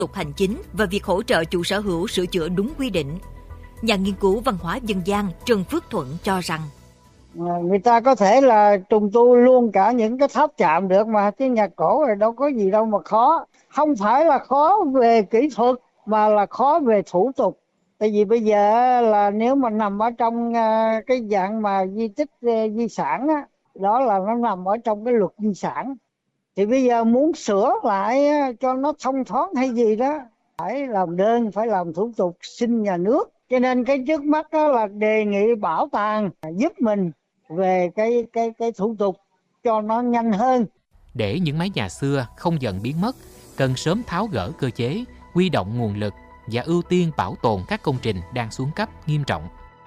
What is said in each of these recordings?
tục hành chính và việc hỗ trợ chủ sở hữu sửa chữa đúng quy định. Nhà nghiên cứu văn hóa dân gian Trần Phước Thuận cho rằng người ta có thể là trùng tu luôn cả những cái tháp chạm được mà, chứ nhà cổ rồi đâu có gì đâu mà khó. Không phải là khó về kỹ thuật mà là khó về thủ tục. Tại vì bây giờ là nếu mà nằm ở trong cái dạng mà di tích di sản á, đó là nó nằm ở trong cái luật di sản. Thì bây giờ muốn sửa lại cho nó thông thoáng hay gì đó, phải làm đơn, phải làm thủ tục xin nhà nước. Cho nên cái trước mắt đó là đề nghị bảo tàng giúp mình về cái thủ tục cho nó nhanh hơn. Để những mái nhà xưa không dần biến mất, cần sớm tháo gỡ cơ chế, huy động nguồn lực và ưu tiên bảo tồn các công trình đang xuống cấp nghiêm trọng.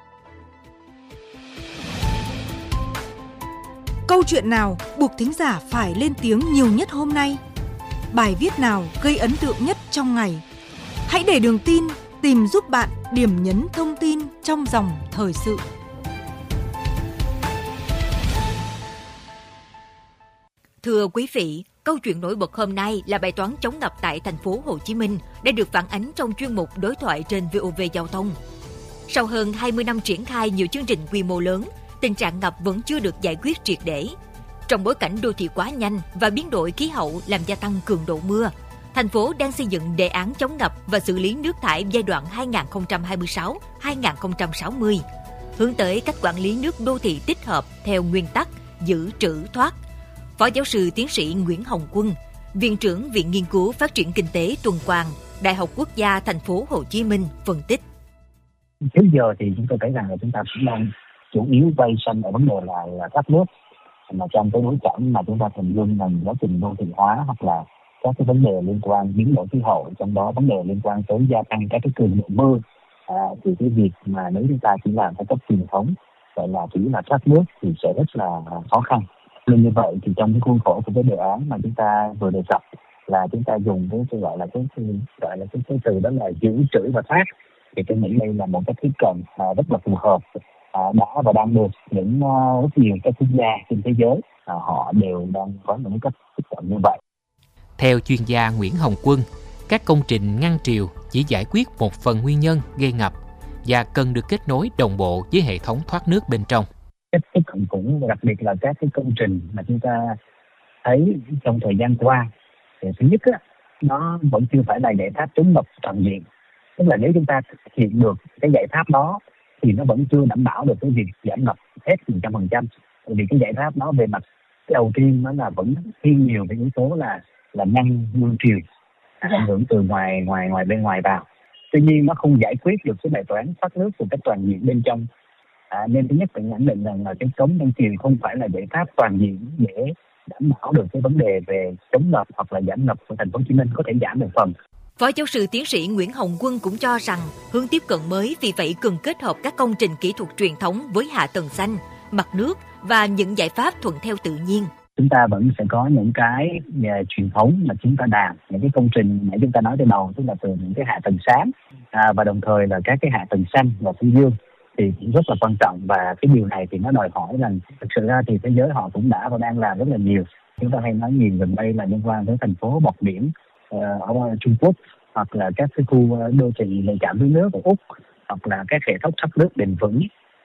Câu chuyện nào buộc thính giả phải lên tiếng nhiều nhất hôm nay? Bài viết nào gây ấn tượng nhất trong ngày? Hãy để Đường Tin tìm giúp bạn điểm nhấn thông tin trong dòng thời sự. Thưa quý vị, câu chuyện nổi bật hôm nay là bài toán chống ngập tại thành phố Hồ Chí Minh đã được phản ánh trong chuyên mục đối thoại trên VOV Giao thông. Sau hơn 20 năm triển khai nhiều chương trình quy mô lớn, tình trạng ngập vẫn chưa được giải quyết triệt để. Trong bối cảnh đô thị hóa nhanh và biến đổi khí hậu làm gia tăng cường độ mưa, thành phố đang xây dựng đề án chống ngập và xử lý nước thải giai đoạn 2026-2060, hướng tới cách quản lý nước đô thị tích hợp theo nguyên tắc giữ trữ thoát. Phó giáo sư tiến sĩ Nguyễn Hồng Quân, Viện trưởng Viện Nghiên cứu Phát triển Kinh tế Tuần Quang, Đại học Quốc gia Thành phố Hồ Chí Minh phân tích. Trước giờ thì chúng tôi thấy rằng là chúng ta cũng đang chủ yếu vây xanh ở vấn đề là thoát nước, mà trong cái bối cảnh mà chúng ta hình dung là quá trình đô thị hóa hoặc là các cái vấn đề liên quan biến đổi khí hậu, trong đó vấn đề liên quan tới gia tăng các cái cường độ mưa, thì cái việc mà nếu chúng ta chỉ làm theo cách truyền thống, gọi là chỉ là thoát nước thì sẽ rất là khó khăn. Nên như vậy thì trong cái khuôn khổ của cái đề án mà chúng ta vừa đề cập là chúng ta dùng cái gọi là cái từ đó là giữ trữ và thoát, thì tôi nghĩ đây là một cái tiếp cận rất là phù hợp, đã và đang được những rất nhiều các quốc gia trên thế giới họ đều đang có những cách tiếp cận như vậy. Theo chuyên gia Nguyễn Hồng Quân, các công trình ngăn triều chỉ giải quyết một phần nguyên nhân gây ngập và cần được kết nối đồng bộ với hệ thống thoát nước bên trong. Cách tiếp cận cũng đặc biệt là các cái công trình mà chúng ta thấy trong thời gian qua, thì thứ nhất á, nó vẫn chưa phải là giải pháp chống ngập toàn diện. Tức là nếu chúng ta thực hiện được cái giải pháp đó thì nó vẫn chưa đảm bảo được cái việc giảm ngập hết 100%. Bởi vì cái giải pháp đó về mặt cái đầu tiên nó là vẫn thiên nhiều cái yếu tố là ngăn mưa triều ảnh hưởng từ ngoài bên ngoài vào. Tuy nhiên nó không giải quyết được cái bài toán thoát nước một cách toàn diện bên trong. Nên thứ nhất phải nhận định rằng là cái cống ngăn triều không phải là giải pháp toàn diện để đảm bảo được cái vấn đề về chống ngập hoặc là giảm ngập của thành phố Hồ Chí Minh, có thể giảm được phần. Phó giáo sư tiến sĩ Nguyễn Hồng Quân cũng cho rằng hướng tiếp cận mới vì vậy cần kết hợp các công trình kỹ thuật truyền thống với hạ tầng xanh, mặt nước và những giải pháp thuận theo tự nhiên. Chúng ta vẫn sẽ có những cái truyền thống mà chúng ta làm, những cái công trình mà chúng ta nói từ đầu, tức là từ những cái hạ tầng sáng và đồng thời là các cái hạ tầng xanh và xanh dương thì cũng rất là quan trọng. Và cái điều này thì nó đòi hỏi rằng thực sự ra thì thế giới họ cũng đã và đang làm rất là nhiều. Chúng ta hay nói nhiều gần đây là liên quan tới thành phố bọt biển ở Trung Quốc, hoặc là các cái khu đô thị nhạy cảm với nước ở Úc, hoặc là các hệ thống thoát nước bền vững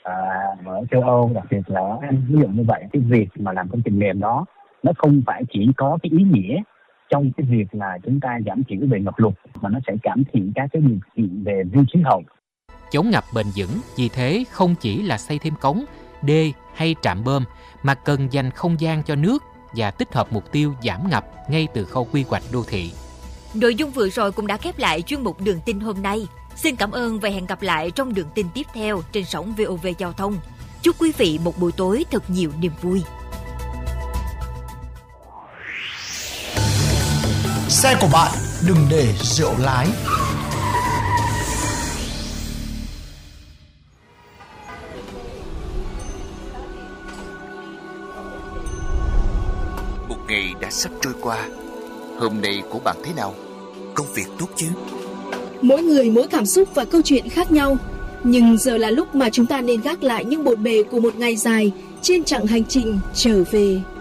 ở châu Âu, đặc biệt là ở Anh. Ví dụ như vậy, cái việc mà làm công trình mềm đó nó không phải chỉ có cái ý nghĩa trong cái việc là chúng ta giảm thiểu về ngập lụt, mà nó sẽ cải thiện các cái điều kiện về vi khí hậu. Chống ngập bền vững vì thế không chỉ là xây thêm cống, đê hay trạm bơm, mà cần dành không gian cho nước và tích hợp mục tiêu giảm ngập ngay từ khâu quy hoạch đô thị. Nội dung vừa rồi cũng đã khép lại chuyên mục Đường Tin hôm nay. Xin cảm ơn và hẹn gặp lại trong Đường Tin tiếp theo trên sóng VOV Giao thông. Chúc quý vị một buổi tối thật nhiều niềm vui. Xe của bạn đừng để rượu lái. Một ngày đã sắp trôi qua. Hôm nay của bạn thế nào? Công việc tốt chứ? Mỗi người mỗi cảm xúc và câu chuyện khác nhau. Nhưng giờ là lúc mà chúng ta nên gác lại những bộn bề của một ngày dài trên chặng hành trình trở về.